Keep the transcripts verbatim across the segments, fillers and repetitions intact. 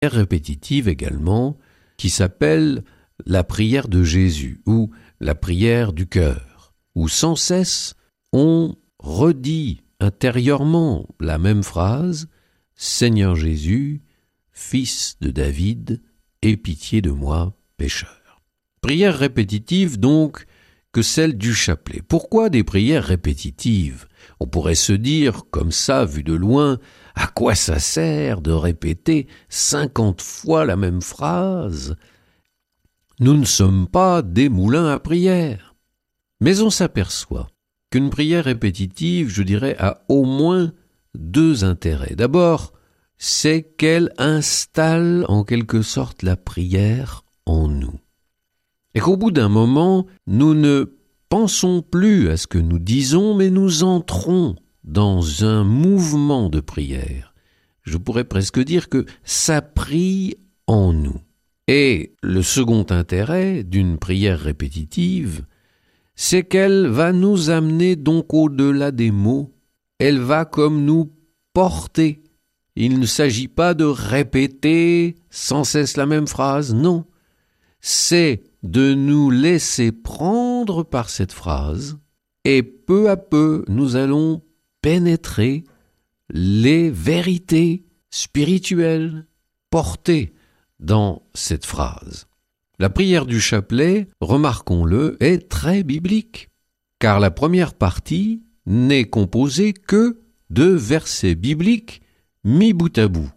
répétitive également, qui s'appelle la prière de Jésus ou la prière du cœur, où sans cesse on redit intérieurement la même phrase « Seigneur Jésus, Fils de David, aie pitié de moi, pécheur ». Prière répétitive donc que celle du chapelet. Pourquoi des prières répétitives? On pourrait se dire, comme ça, vu de loin, à quoi ça sert de répéter cinquante fois la même phrase? Nous ne sommes pas des moulins à prière. Mais on s'aperçoit qu'une prière répétitive, je dirais, a au moins deux intérêts. D'abord, c'est qu'elle installe en quelque sorte la prière en nous. Et qu'au bout d'un moment, nous ne pensons plus à ce que nous disons, mais nous entrons dans un mouvement de prière. Je pourrais presque dire que ça prie en nous. Et le second intérêt d'une prière répétitive, c'est qu'elle va nous amener donc au-delà des mots. Elle va comme nous porter. Il ne s'agit pas de répéter sans cesse la même phrase, non. C'est de nous laisser prendre par cette phrase et peu à peu nous allons pénétrer les vérités spirituelles portées dans cette phrase. La prière du chapelet, remarquons-le, est très biblique, car la première partie n'est composée que de versets bibliques mis bout à bout.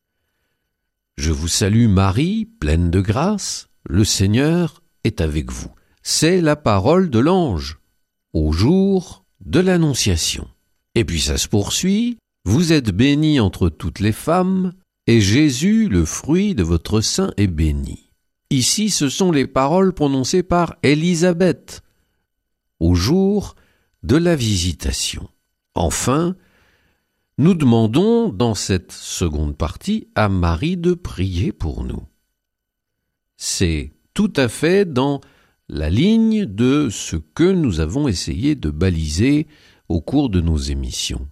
Je vous salue Marie, pleine de grâce, le Seigneur est avec vous. C'est la parole de l'ange au jour de l'Annonciation. Et puis ça se poursuit. Vous êtes bénie entre toutes les femmes, et Jésus, le fruit de votre sein, est béni. Ici, ce sont les paroles prononcées par Élisabeth au jour de la visitation. Enfin, nous demandons dans cette seconde partie à Marie de prier pour nous. C'est tout à fait dans la ligne de ce que nous avons essayé de baliser au cours de nos émissions.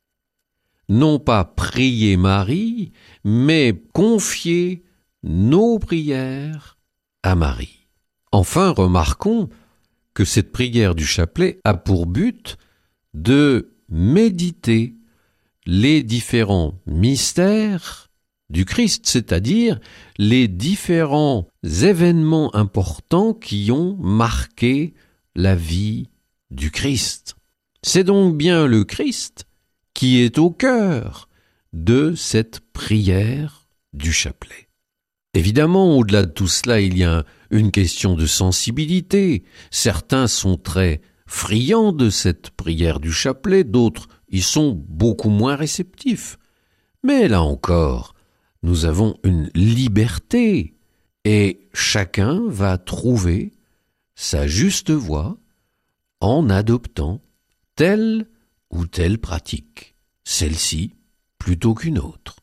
Non pas prier Marie, mais confier nos prières à Marie. Enfin, remarquons que cette prière du chapelet a pour but de méditer les différents mystères du Christ, c'est-à-dire les différents événements importants qui ont marqué la vie du Christ. C'est donc bien le Christ qui est au cœur de cette prière du chapelet. Évidemment, au-delà de tout cela, il y a une question de sensibilité. Certains sont très friands de cette prière du chapelet, d'autres y sont beaucoup moins réceptifs. Mais là encore, nous avons une liberté et chacun va trouver sa juste voie en adoptant telle ou telle pratique, celle-ci plutôt qu'une autre.